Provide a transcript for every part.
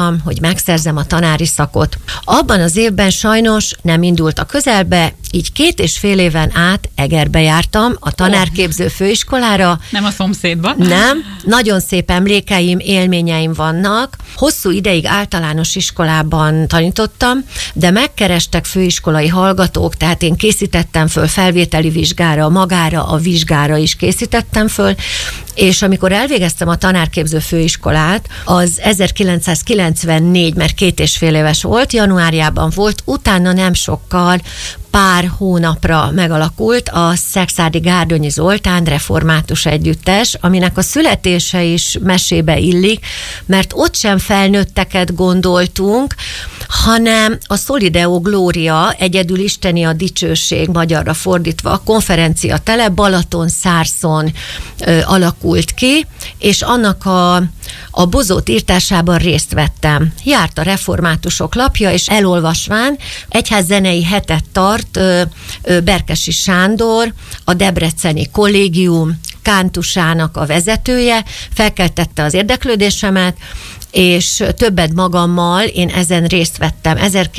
tanultam, hogy megszerzem a tanári szakot. Abban az évben sajnos nem indult a közelbe, így 2,5 éven át Egerbe jártam a tanárképző főiskolára. Nem a szomszédba? Nem. Nagyon szép emlékeim, élményeim vannak. Hosszú ideig általános iskolában tanítottam, de megkerestek főiskolai hallgatók, tehát én készítettem föl felvételi vizsgára, magára a vizsgára is készítettem föl, és amikor elvégeztem a tanárképző főiskolát, az 1994, mert 2,5 éves volt, januárjában volt, utána nem sokkal, pár hónapra megalakult a Szekszárdi Gárdonyi Zoltán református együttes, aminek a születése is mesébe illik, mert ott sem felnőtteket gondoltunk, hanem a Solideo Gloria, egyedül isteni a dicsőség, magyarra fordítva, a konferencia tele Balatonszárszon alakult ki, és annak a bozót írtásában részt vettem. Járt a reformátusok lapja, és elolvasván egyházzenei hetet tart Berkesi Sándor, a debreceni kollégium kántusának a vezetője, felkeltette az érdeklődésemet, és többet magammal én ezen részt vettem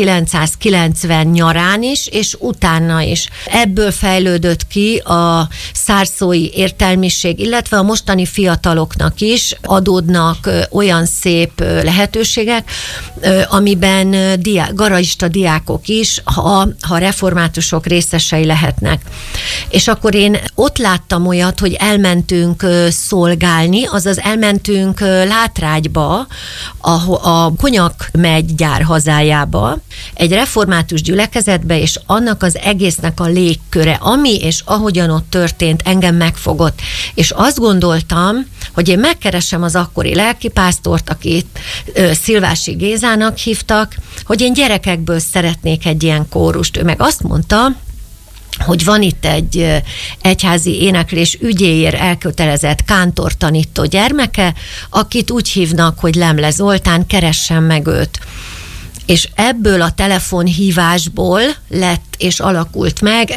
1990 nyarán is, és utána is. Ebből fejlődött ki a szárszói értelmiség, illetve a mostani fiataloknak is adódnak olyan szép lehetőségek, amiben garaista diákok is, ha reformátusok részesei lehetnek. És akkor én ott láttam olyat, hogy elmentünk szolgálni, azaz elmentünk Látrágyba, a Konyak megy gyár hazájába, egy református gyülekezetbe, és annak az egésznek a légköre, ami és ahogyan ott történt, engem megfogott. És azt gondoltam, hogy én megkeresem az akkori lelkipásztort, akit Szilvási Gézának hívtak, hogy én gyerekekből szeretnék egy ilyen kórust. Ő meg azt mondta, hogy van itt egy egyházi éneklés ügyéért elkötelezett kántortanító gyermeke, akit úgy hívnak, hogy Lemle Zoltán, keressen meg őt. És ebből a telefonhívásból lett és alakult meg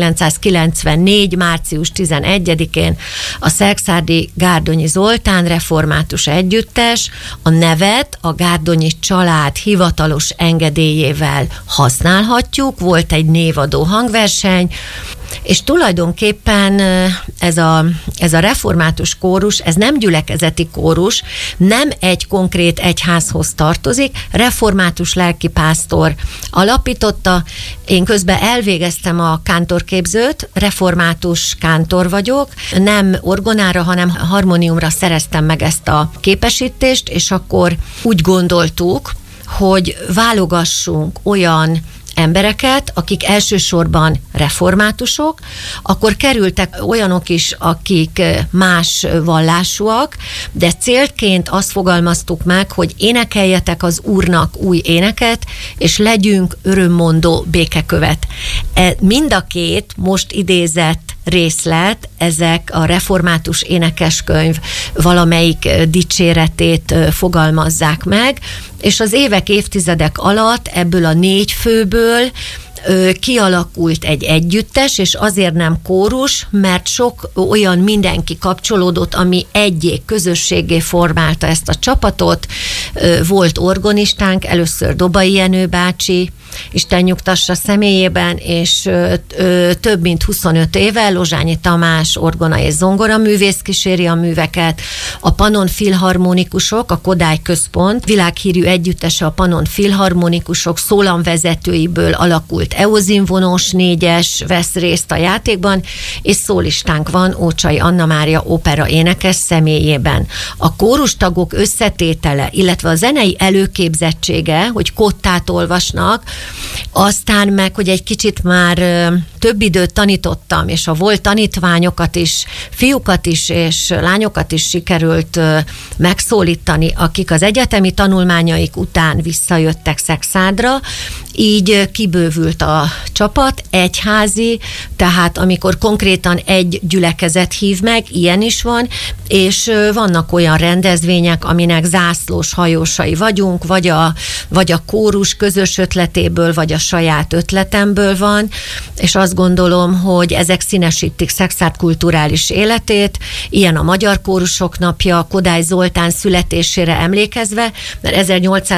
1994. március 11-én a Szekszárdi Gárdonyi Zoltán református együttes. A nevet a Gárdonyi család hivatalos engedélyével használhatjuk, volt egy névadó hangverseny, és tulajdonképpen ez a református kórus, ez nem gyülekezeti kórus, nem egy konkrét egyházhoz tartozik, református lelkipásztor alapította, én közben elvégeztem a kántorképzőt, református kántor vagyok, nem orgonára, hanem harmoniumra szereztem meg ezt a képesítést, és akkor úgy gondoltuk, hogy válogassunk olyan embereket, akik elsősorban reformátusok, akkor kerültek olyanok is, akik más vallásúak, de célként azt fogalmaztuk meg, hogy énekeljetek az Úrnak új éneket, és legyünk örömmondó békekövet. Mind a két most idézett részlet, ezek a református énekeskönyv valamelyik dicséretét fogalmazzák meg, és az évek, évtizedek alatt ebből a 4 főből kialakult egy együttes, és azért nem kórus, mert sok olyan mindenki kapcsolódott, ami egyé közösségé formálta ezt a csapatot. Volt orgonistánk, először Dobai Jenő bácsi, Isten nyugtassa személyében, és több mint 25 éve Lozsányi Tamás orgona és zongora művész kíséri a műveket. A Pannon Filharmonikusok, a Kodály Központ világhírű együttese, a Pannon Filharmonikusok szólamvezetőiből alakult Eozinvonós 4-es vesz részt a játékban, és szólistánk van Ócsai Anna Mária opera énekes személyében. A kórustagok összetétele, illetve a zenei előképzettsége, hogy kottát olvasnak, aztán meg, hogy egy kicsit már több időt tanítottam, és a volt tanítványokat is, fiúkat is, és lányokat is sikerült megszólítani, akik az egyetemi tanulmányaik után visszajöttek Szekszárdra, így kibővült a csapat, egyházi, tehát amikor konkrétan egy gyülekezet hív meg, ilyen is van, és vannak olyan rendezvények, aminek zászlós hajósai vagyunk, vagy a kórus közös ötletéből, vagy a saját ötletemből van, és azt gondolom, hogy ezek színesítik Szekszárd kulturális életét, ilyen a Magyar Kórusok Napja, Kodály Zoltán születésére emlékezve, mert